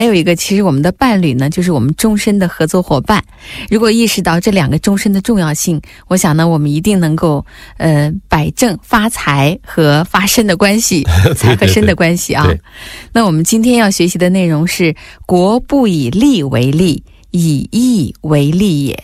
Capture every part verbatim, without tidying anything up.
还有一个，其实我们的伴侣呢，就是我们终身的合作伙伴。如果意识到这两个终身的重要性，我想呢，我们一定能够呃摆正发财和发身的关系，财和身的关系啊。 对对对， 那我们今天要学习的内容是：国不以利为利，以义为利也。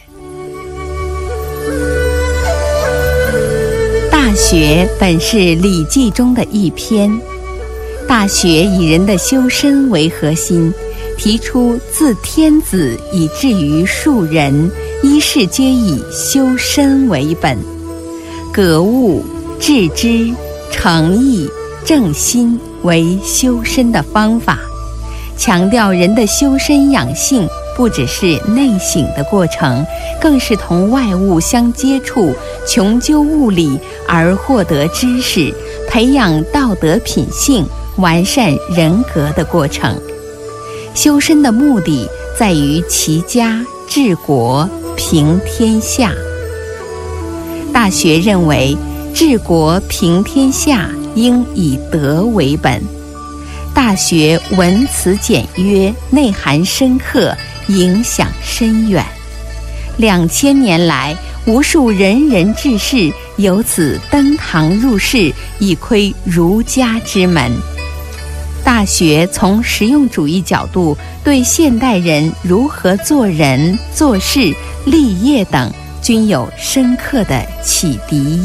大学本是《礼记》中的一篇，大学以人的修身为核心，提出自天子以至于庶人，一事皆以修身为本，格物、致知、诚意、正心为修身的方法，强调人的修身养性不只是内省的过程，更是同外物相接触，穷究物理而获得知识，培养道德品性，完善人格的过程。修身的目的在于齐家、治国、平天下。大学认为，治国平天下应以德为本。大学文辞简约，内涵深刻，影响深远。两千年来，无数仁人志士由此登堂入室，以窥儒家之门。大学从实用主义角度对现代人如何做人、做事、立业等均有深刻的启迪